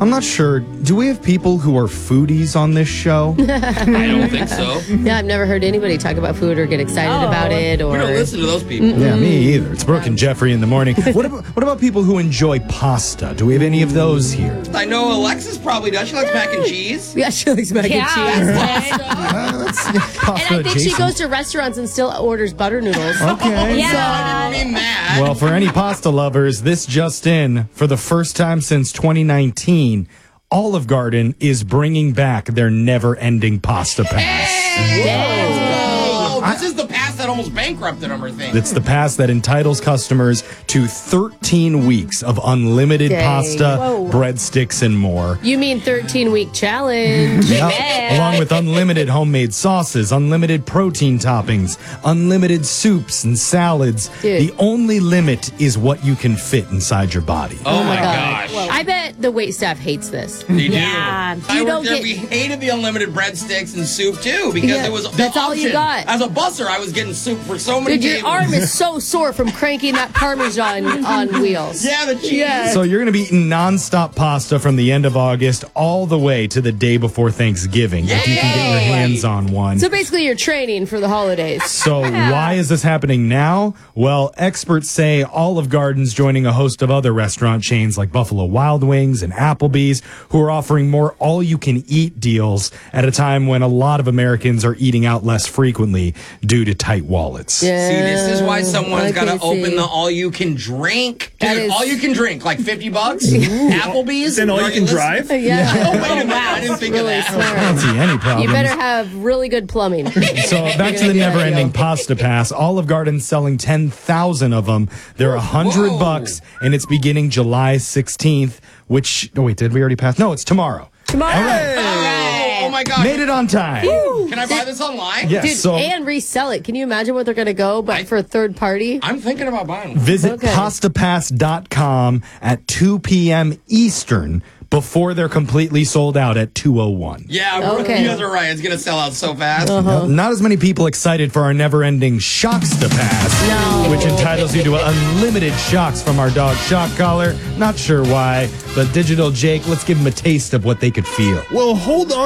I'm not sure. Do we have people who are foodies on this show? I don't think so. Yeah, I've never heard anybody talk about food or get excited about it. Or We don't listen to those people. Yeah, me either. It's Brooke and Jeffrey in the morning. What about people who enjoy pasta? Do we have any of those here? I know Alexis probably does. She likes mac and cheese. Yeah, she likes mac and cheese. That's pasta And I think she adjacent. goes to restaurants and still orders butter noodles. Okay. I didn't mean that. Well, for any pasta lovers, this just in, for the first time since 2019, Olive Garden is bringing back their never-ending pasta pass. Oh, this is the pass that almost bankrupted them, or thing. It's the pass that entitles customers to 13 weeks of unlimited Dang. pasta, Whoa. breadsticks, and more. You mean 13-week challenge? Yep. Along with unlimited homemade sauces, unlimited protein toppings, unlimited soups and salads. Dude. The only limit is what you can fit inside your body. Oh my gosh. I bet the wait staff hates this. They do. Yeah. I You worked don't there. get- We hated the unlimited breadsticks and soup too because Yeah, it was the that's all you option. got. As a busser, I was getting soup for so many Dude, your tables. arm is so sore from cranking that Parmesan on wheels. Yeah, the cheese. Yeah. So you're going to be eating nonstop pasta from the end of August all the way to the day before Thanksgiving, if you can get your hands on one. So basically, you're training for the holidays. So why is this happening now? Well, experts say Olive Garden's joining a host of other restaurant chains like Buffalo Wild Wings and Applebee's, who are offering more all-you-can-eat deals at a time when a lot of Americans are eating out less frequently due to tight wallets. Yeah. See, this is why someone's I got to can open see. the all-you-can-drink. That Dude, is- all-you-can-drink, like $50. Applebee's. Then all you can Listen- drive? Yeah. Oh, wait a minute. I didn't think Really of that. I don't smart. see any problem. You better have really good plumbing. So back to the never-ending pasta pass. Olive Garden's selling 10,000 of them. They're $100, and it's beginning July 16th. Which? Oh wait, did we already pass? No, it's tomorrow. Tomorrow. All right. Oh my God. Made it on time. Can I buy this online? Yes. Dude, so and resell it. Can you imagine what they're going to go, but for a third party? I'm thinking about buying one. visit Okay. pastapass.com at 2 p.m. Eastern before they're completely sold out at 2:01. Yeah, Okay. you guys are right. It's going to sell out so fast. Not as many people excited for our never-ending Shocksta Pass, which entitles you to unlimited shocks from our dog Shock Collar. Not sure why, but Digital Jake, let's give them a taste of what they could feel. Well, hold on.